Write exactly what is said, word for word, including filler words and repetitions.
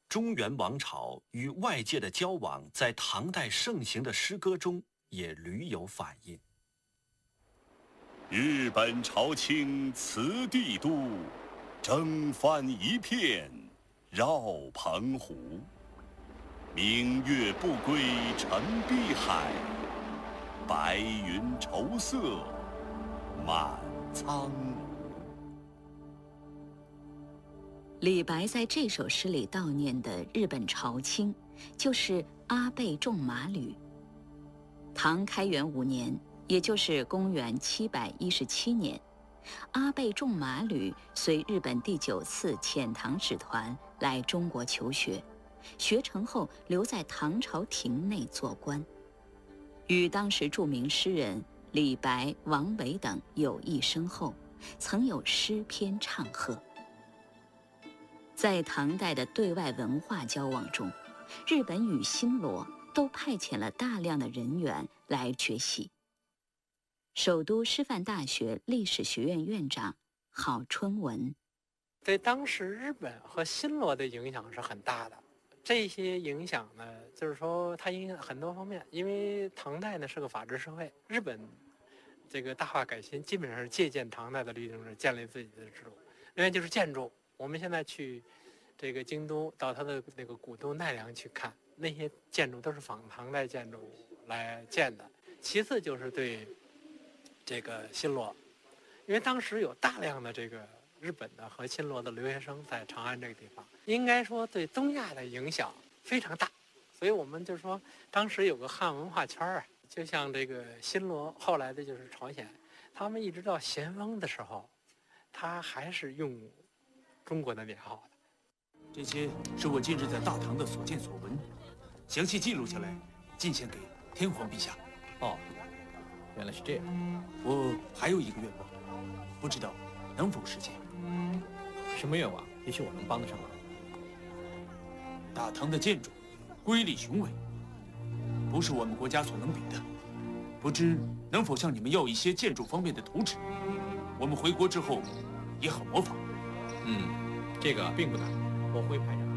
中原王朝与外界的交往在唐代盛行的诗歌中也屡有反映。 日本朝卿辞帝都，征帆一片绕澎湖。明月不归沉碧海，白云愁色满苍梧。 李白在这首诗里悼念的日本朝卿，就是阿倍仲麻吕。唐开元五年，也就是公元七百一十七年，阿倍仲麻吕随日本第九次遣唐使团来中国求学，学成后留在唐朝廷内做官，与当时著名诗人李白、王维等友谊深厚，曾有诗篇唱和。在唐代的对外文化交往中，日本与新罗都派遣了大量的人员来学习。首都师范大学历史学院院长郝春文： 对当时日本和新罗的影响是很大的。这些影响呢，就是说它影响很多方面。因为唐代呢是个法治社会，日本这个大化改新基本上是借鉴唐代的律政制建立自己的制度。另外就是建筑，我们现在去这个京都到它的那个古都奈良去看，那些建筑都是仿唐代建筑来建的。其次就是对这个新罗，因为当时有大量的这个日本的和新罗的留学生在长安这个地方，应该说对东亚的影响非常大。所以我们就说当时有个汉文化圈啊，就像这个新罗，后来的就是朝鲜，他们一直到咸丰的时候，他还是用中国的年号的。 这些是我近日在大唐的所见所闻，详细记录下来，进献给天皇陛下。 哦，原来是这样。 我还有一个愿望，不知道能否实现。 什么愿望？也许我能帮得上忙。 大唐的建筑瑰丽雄伟，不是我们国家所能比的。不知能否向你们要一些建筑方面的图纸，我们回国之后也好模仿。 嗯，这个并不难，我会派人。